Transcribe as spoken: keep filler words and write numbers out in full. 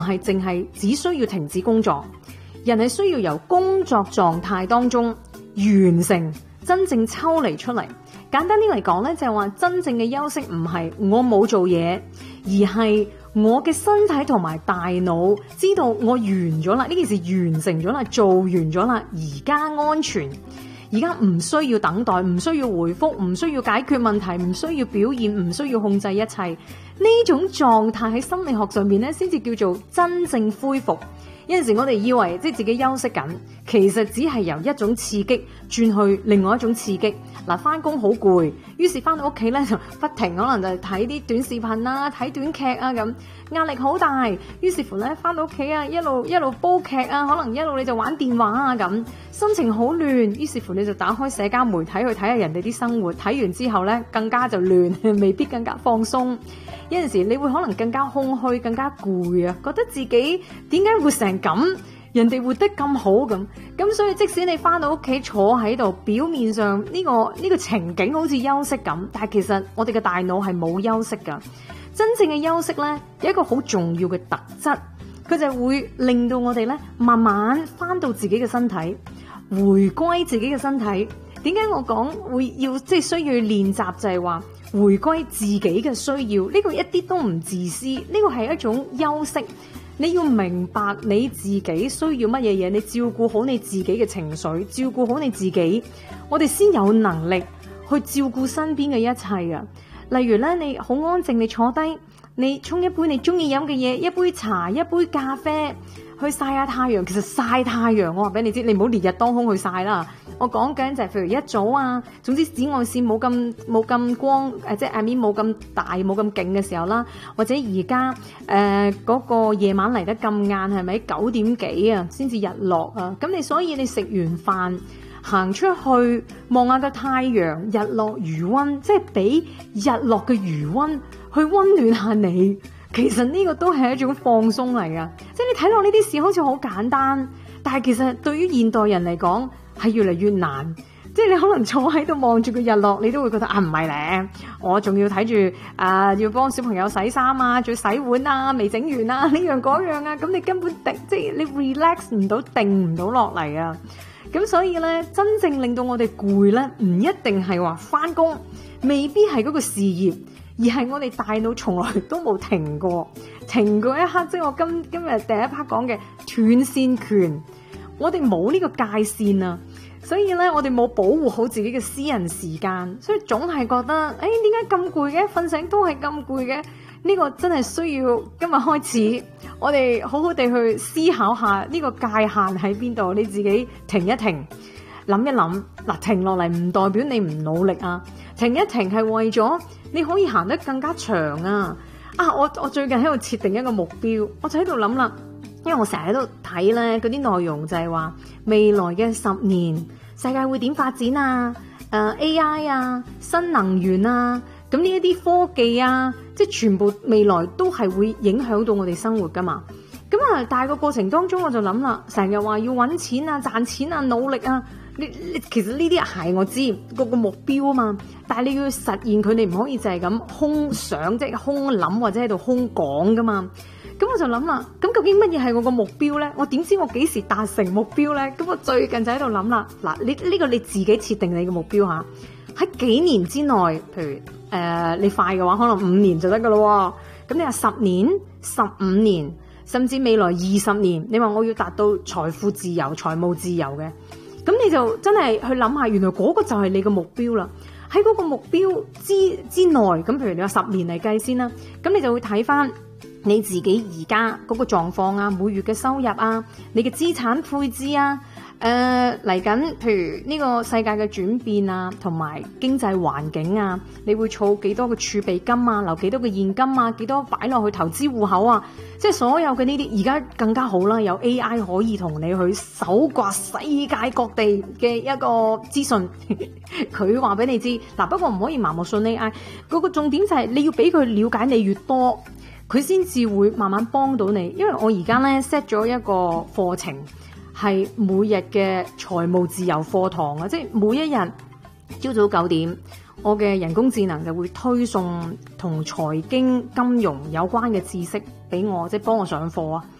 係淨係只需要停止工作，人係需要由工作狀態當中完成，真正抽離出嚟。簡單啲嚟講咧，就係話真正嘅休息唔係我冇做嘢，而係我嘅身體同埋大腦知道我完咗啦，呢件事完成咗啦，做完咗啦，而家安全，而家唔需要等待，唔需要回覆，唔需要解決問題，唔需要表現，唔需要控制一切。呢種狀態喺心理學上面咧，先至叫做真正恢復。有陣時我哋以為即係自己休息緊，其實只係由一種刺激轉去另外一種刺激。嗱，翻工好攰，於是翻到屋企咧就不停可能就睇啲短視頻啦、睇短劇啊咁，壓力好大。於是乎咧翻到屋企啊，一路一路煲劇啊，可能一路你就玩電話啊咁，心情好亂。於是乎你就打開社交媒體去睇下人哋啲生活，睇完之後咧更加就亂，未必更加放鬆。有陣時你會可能更加空虛，更加攰啊，覺得自己點解活成咁，人哋活得咁好咁，咁所以即使你翻到屋企坐喺度，表面上呢個呢個情景好似休息咁，但係其實我哋嘅大腦係冇休息噶。真正嘅休息咧，有一個好重要嘅特質，佢就會令到我哋咧慢慢翻到自己嘅身體，回歸自己嘅身體。點解我講會要即係需要練習，就係話回歸自己嘅需要，呢個一啲都唔自私，呢個係一種休息。你要明白你自己需要乜嘢嘢，你照顧好你自己嘅情緒，照顧好你自己，我哋先有能力去照顧身邊嘅一切啊。例如咧，你好安靜，你坐低，你沖一杯你中意飲嘅嘢，一杯茶，一杯咖啡，去曬下太陽。其實曬太陽，我話俾你知，你唔好烈日當空去曬啦。我講緊就係譬如一早啊，總之紫外線冇咁冇咁光，誒即係下面冇咁大冇咁勁嘅時候啦，或者而家誒嗰個夜晚嚟得咁晏，係咪九點幾啊先至日落啊？咁你所以你食完飯行出去望下個太陽，日落餘溫，即係俾日落嘅餘溫去溫暖下你。其實呢個都係一種放鬆嚟噶，即係你睇落呢啲事好似好簡單，但係其實對於現代人嚟講係越嚟越難。即係你可能坐喺度望住個日落，你都會覺得啊唔係咧，我仲要睇住啊要幫小朋友洗衫啊，仲要洗碗啊，未整完啊呢樣嗰樣啊，咁你根本定即係你 relax 唔到，定唔到落嚟啊。咁所以咧，真正令到我哋攰咧，唔一定係話翻工，未必係嗰個事業，而係我哋大腦從來都冇停過，停過一刻。即係我今今日第一 part 講嘅斷線權，我哋冇呢個界線啊，所以咧我哋冇保護好自己嘅私人時間，所以總係覺得誒點解咁攰嘅，瞓醒都係咁攰嘅。呢個真係需要今日開始，我哋好好地去思考下呢個界限喺邊度。你自己停一停，諗一諗。嗱，停落嚟唔代表你唔努力啊，停一停係為咗你可以行得更加長啊！啊，我我最近喺度設定一個目標，我就喺度諗啦，因為我成日喺度睇咧嗰啲內容就係話未來嘅十年世界會點發展啊？誒、呃、A I 啊，新能源啊。咁呢一啲科技啊，即係全部未來都係會影響到我哋生活噶嘛。咁啊，但係個過程當中我就諗啦，成日話要搵錢啊、賺錢啊、努力啊，你你其實呢啲係我知個個目標啊嘛。但係你要實現佢，你唔可以就係咁空想，即係空諗或者喺度空講噶嘛。咁我就諗啦，咁究竟乜嘢係我個目標咧？我點知我幾時達成目標咧？咁我最近就喺度諗啦，嗱，你呢個你自己設定你嘅目標吓，喺幾年之內，譬如誒、呃、你快嘅話，可能五年就得噶咯。咁你話十年、十五年，甚至未來二十年，你話我要達到財富自由、財務自由嘅，咁你就真係去諗下，原來嗰個就係你嘅目標啦。喺嗰個目標之之內，咁譬如你話十年嚟計先啦，咁你就會睇翻你自己而家嗰個狀況啊，每月嘅收入啊，你嘅資產配置啊，誒嚟緊，譬如呢個世界嘅轉變啊，同埋經濟環境啊，你會儲幾多嘅儲備金啊，留幾多嘅現金啊，幾多擺落去投資戶口啊，即係所有嘅呢啲，而家更加好啦，有 A I 可以同你去搜刮世界各地嘅一個資訊，佢話俾你知。嗱，不過唔可以盲目信 A I， 嗰個重點就係你要俾佢了解你越多，佢先至會慢慢幫到你。因為我而家咧 set 咗一個課程，係每日嘅財務自由課堂啊，即係每一日朝早九點， 我嘅人工智能就會推送同財經金融有關嘅知識俾我，即係幫我上課啊。